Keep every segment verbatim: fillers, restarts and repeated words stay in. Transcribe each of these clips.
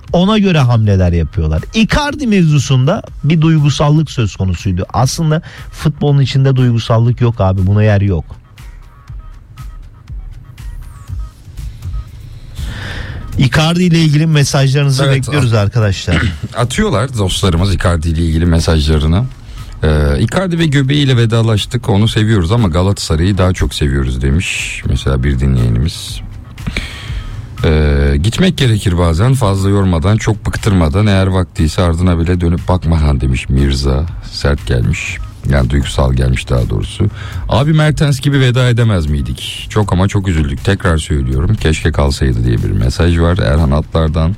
Ona göre hamleler yapıyorlar. Icardi mevzusunda bir duygusallık söz konusuydu. Aslında futbolun içinde duygusallık yok abi. Buna yer yok. Icardi ile ilgili mesajlarınızı evet, bekliyoruz arkadaşlar. Atıyorlar dostlarımız Icardi ile ilgili mesajlarını. Ee, Icardi ve göbeğiyle vedalaştık. Onu seviyoruz ama Galatasaray'ı daha çok seviyoruz demiş. Mesela bir dinleyenimiz. Ee, gitmek gerekir bazen, fazla yormadan, çok bıktırmadan, eğer vaktiyse ardına bile dönüp bakmadan demiş Mirza. Sert gelmiş. Yani duygusal gelmiş daha doğrusu. Abi Mertens gibi veda edemez miydik? Çok ama çok üzüldük. Tekrar söylüyorum. Keşke kalsaydı diye bir mesaj var Erhan Atlar'dan.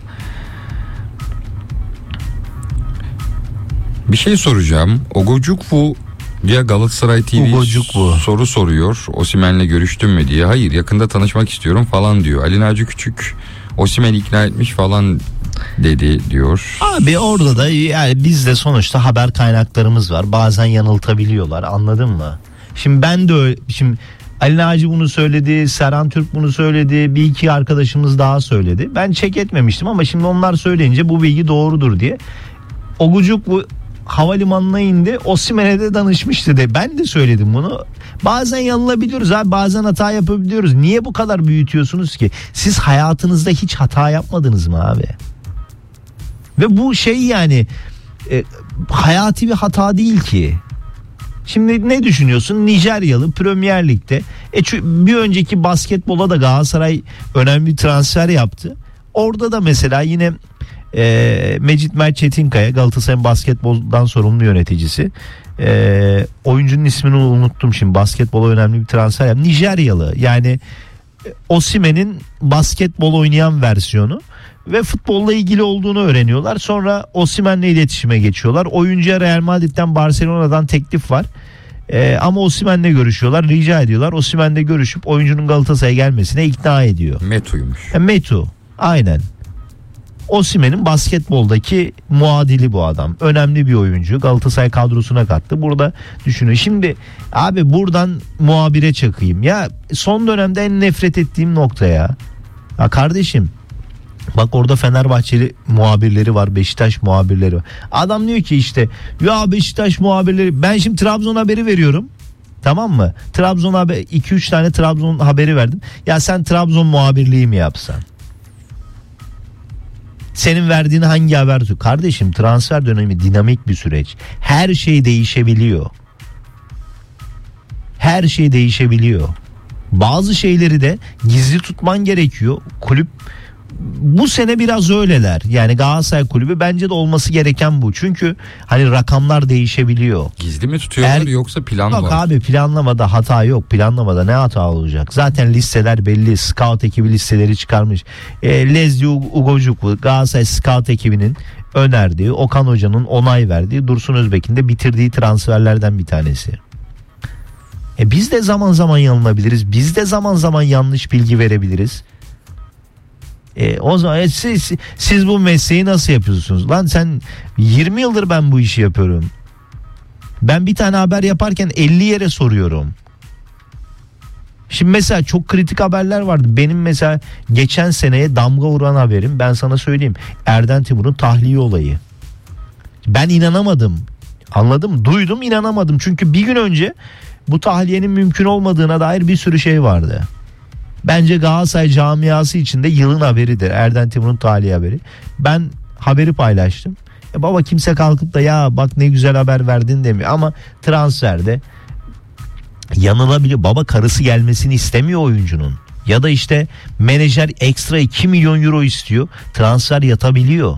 Bir şey soracağım. Ogocukwu ya Galatasaray T V soru soruyor. Osimhen'le görüştün mü diye. Hayır, yakında tanışmak istiyorum falan diyor. Ali Naci Küçük Osimhen'i ikna etmiş falan dedi diyor. Abi orada da yani bizde sonuçta haber kaynaklarımız var. Bazen yanıltabiliyorlar, anladın mı? Şimdi ben de öyle, şimdi Ali Naci bunu söyledi, Serhan Türk bunu söyledi, bir iki arkadaşımız daha söyledi. Ben çek etmemiştim ama şimdi onlar söyleyince bu bilgi doğrudur diye. Ogocukwu havalimanına indi, Osimhen'e de danışmıştı de. Ben de söyledim bunu. Bazen yanılabiliyoruz abi, bazen hata yapabiliyoruz. Niye bu kadar büyütüyorsunuz ki? Siz hayatınızda hiç hata yapmadınız mı abi? Ve bu şey yani e, hayati bir hata değil ki. Şimdi ne düşünüyorsun? Nijeryalı Premier Lig'de. E, bir önceki basketbola da Galatasaray önemli bir transfer yaptı. Orada da mesela yine e, Mecit Mert Çetinkaya, Galatasaray'ın basketboldan sorumlu yöneticisi. E, oyuncunun ismini unuttum şimdi. Basketbola önemli bir transfer yaptı. Nijeryalı, yani Osimhen'in basketbol oynayan versiyonu. Ve futbolla ilgili olduğunu öğreniyorlar. Sonra Osimhen'le iletişime geçiyorlar. Oyuncuya Real Madrid'den, Barcelona'dan teklif var. Ee, ama Osimhen'le görüşüyorlar, rica ediyorlar. Osimhen'le görüşüp oyuncunun Galatasaray'a gelmesine ikna ediyor. Metu'ymuş. E, Metu, aynen. Osimhen'in basketboldaki muadili bu adam. Önemli bir oyuncu. Galatasaray kadrosuna kattı. Burada düşünün. Şimdi abi buradan muhabire çakayım. Ya son dönemde en nefret ettiğim nokta ya. Ya kardeşim, bak orada Fenerbahçeli muhabirleri var, Beşiktaş muhabirleri var. Adam diyor ki işte ya Beşiktaş muhabirleri, ben şimdi Trabzon haberi veriyorum. Tamam mı? Trabzon haber, iki üç tane Trabzon haberi verdim. Ya sen Trabzon muhabirliği mi yapsan? Senin verdiğin hangi haber? Kardeşim, transfer dönemi dinamik bir süreç. Her şey değişebiliyor. Her şey değişebiliyor. Bazı şeyleri de gizli tutman gerekiyor. Kulüp bu sene biraz öyleler. Yani Galatasaray Kulübü bence de olması gereken bu. Çünkü hani rakamlar değişebiliyor. Gizli mi tutuyorlar er, yoksa plan yok var? Yok abi, planlamada hata yok. Planlamada ne hata olacak? Zaten listeler belli. Scout ekibi listeleri çıkarmış. E, Lezli Ugocukwu Galatasaray Scout ekibinin önerdiği, Okan Hoca'nın onay verdiği, Dursun Özbek'in de bitirdiği transferlerden bir tanesi. E, biz de zaman zaman yanılabiliriz. Biz de zaman zaman yanlış bilgi verebiliriz. E, o zaman siz, siz bu mesleği nasıl yapıyorsunuz? Lan sen yirmi yıldır ben bu işi yapıyorum. Ben bir tane haber yaparken elli yere soruyorum. Şimdi mesela çok kritik haberler vardı. Benim mesela geçen seneye damga vuran haberim, ben sana söyleyeyim, Erden Timur'un tahliye olayı. Ben inanamadım. Anladın mı? Duydum, inanamadım. Çünkü bir gün önce bu tahliyenin mümkün olmadığına dair bir sürü şey vardı. Bence Galatasaray camiası içinde yılın haberidir Erden Timur'un tahliye haberi. Ben haberi paylaştım. E baba, kimse kalkıp da ya bak ne güzel haber verdin demiyor. Ama transferde yanılabiliyor. Baba, karısı gelmesini istemiyor oyuncunun. Ya da işte menajer ekstra iki milyon euro istiyor. Transfer yatabiliyor.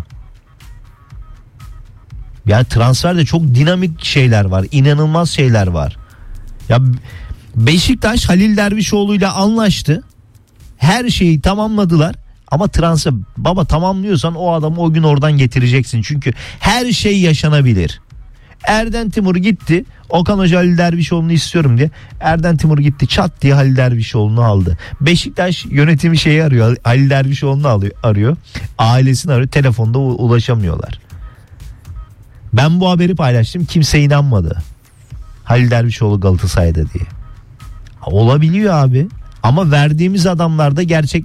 Yani transferde çok dinamik şeyler var. İnanılmaz şeyler var. Ya Beşiktaş Halil Dervişoğlu'yla anlaştı. Her şeyi tamamladılar. Ama transfer, baba tamamlıyorsan o adamı o gün oradan getireceksin. Çünkü her şey yaşanabilir. Erden Timur gitti. Okan Hoca Halil Dervişoğlu'nu istiyorum diye. Erden Timur gitti, çat diye Halil Dervişoğlu'nu aldı. Beşiktaş yönetimi şeyi arıyor. Halil Dervişoğlu'nu arıyor. Ailesini arıyor. Telefonda ulaşamıyorlar. Ben bu haberi paylaştım. Kimse inanmadı. Halil Dervişoğlu Galatasaray'da diye. Olabiliyor abi. Ama verdiğimiz adamlar da gerçek